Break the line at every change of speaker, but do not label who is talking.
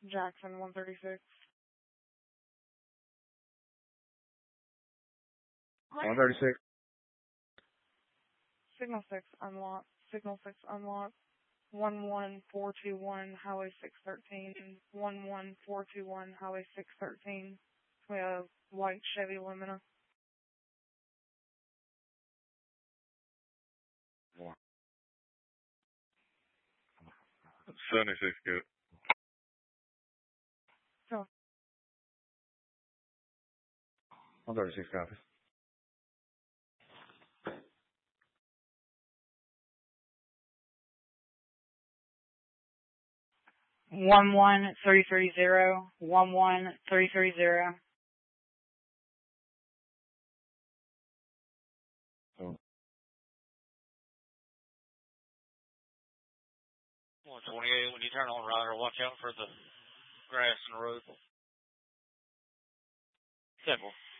Jackson 136.
136.
Signal 6 unlocked. Signal 6 unlocked. 11421 Highway 613. 11421 Highway 613. We have white Chevy Lumina.
76 good.
So
136 copies.
One 330. 11330.
So
128, when you turn on Ryder, watch out for the grass in the road. Simple.